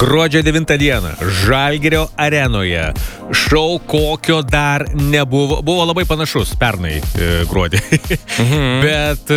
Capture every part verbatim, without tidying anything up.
Gruodžio devintą dieną Žalgirio arenoje. Šou kokio dar nebuvo. Buvo labai panašus pernai e, gruodį. Mhm. Bet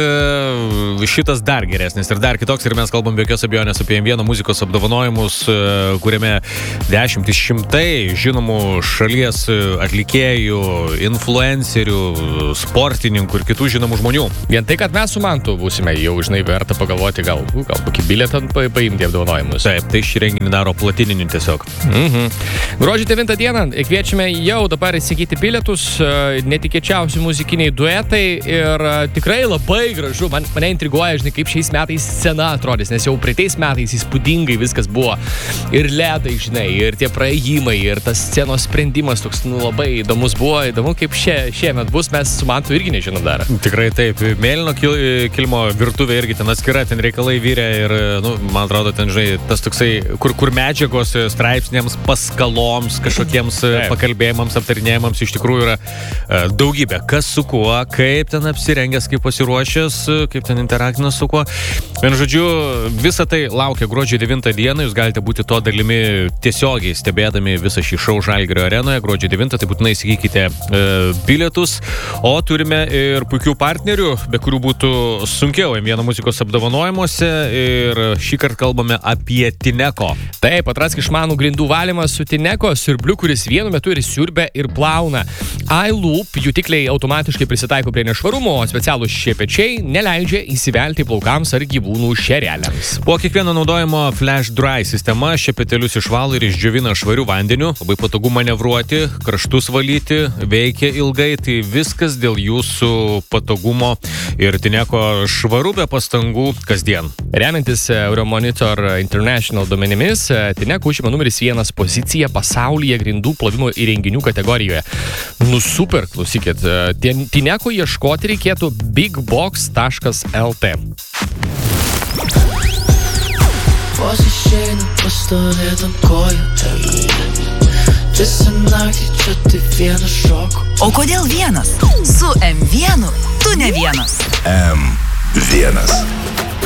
e, šitas dar geresnis ir dar kitoks. Ir mes kalbam be jokios abejonės apie M vieną muzikos apdovanojimus, e, kuriame dešimtis šimtai žinomų šalies atlikėjų, influencerių, sportininkų ir kitų žinomų žmonių. Vien tai, kad mes su Mantu būsime, jau žinai verta pagalvoti, gal, gal kokį bilietą paimti apdovanojimus. Taip, tai šį renginį daro platininių tiesiog. Mhm. Gruodžio devintą dieną kviečiame jau dabar įsigyti bilietus, netikėčiausi muzikiniai duetai ir tikrai labai gražu. Man, mane intriguoja, žinai, kaip šiais metais scena atrodys, nes jau praeitais metais įspūdingai viskas buvo. Ir ledai, žinai, ir tie praėjimai, ir tas scenos sprendimas toks, nu, labai įdomus buvo. Įdomu, kaip šie, šiemet bus, mes su Mantu irgi nežinom dar. Tikrai taip. Mėlyno kil, kilimo virtuvė irgi ten atskira, ten reikalai vyrė ir, nu, man atrodo, ten, žinai, tas toksai, kur, kur medžiagos straipsniams, paskaloms, kažkokiems taip. Pakalbėjimams, aptarinėjimams iš tikrųjų yra uh, daugybė. Kas su kuo, kaip ten apsirengęs, kaip pasiruošęs, kaip ten interaktinas su kuo. Vien žodžiu, visą tai laukia gruodžio devintą dieną. Jūs galite būti to dalimi tiesiogiai stebėdami visą šį šou Žalgirio arenoje. Gruodžio devintą, tai būtinai įsigykite uh, bilietus. O turime ir puikių partnerių, be kurių būtų sunkiau M vieną muzikos apdovanojimuose. Ir šį kartą kalbame apie Tineko. Taip, atrask išmanų grindų valymą su Tineko siurbliu, kuris vienu metu ir siurbia ir plauna. iLoop jutikliai automatiškai prisitaiko prie nešvarumo, o specialūs šepečiai neleidžia įsivelti plaukams ar gyvūnų šereliams. Po kiekvieno naudojimo Flash Dry sistema šepetelius išvalo ir išdžiovina švariu vandeniu. Labai patogu manevruoti, kraštus valyti, veikia ilgai, tai viskas dėl jūsų patogumo ir Tineko švaru be pastangų kasdien. Remiantis Euromonitor International duomenimis, Tineko užima numeris vienas poziciją pasaulyje grindų plovimo įrenginių kategorijoje. Nu super, klausykit. Tineko ieškoti reikėtų big box taškas el t. Vos išeina pastovėt ant kojų. Visą naktį čia tai vienas šoku. O kodėl vienas? Su M vienu tu ne vienas. M vienas.